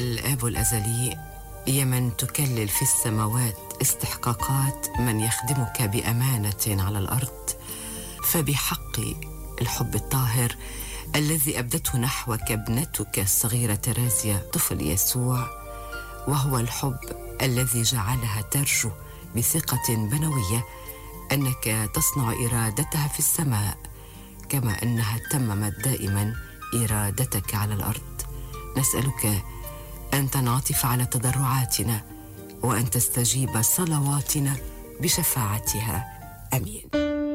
الآب الأزلي، يا من تكلل في السماوات استحقاقات من يخدمك بأمانة على الأرض، فبحق الحب الطاهر الذي أبدته نحوك ابنتك الصغيرة ترازيا طفل يسوع، وهو الحب الذي جعلها ترجو بثقة بنوية أنك تصنع إرادتها في السماء كما أنها تممت دائما إرادتك على الأرض. نسألك أن تنعطف على تضرعاتنا وأن تستجيب صلواتنا بشفاعتها. آمين.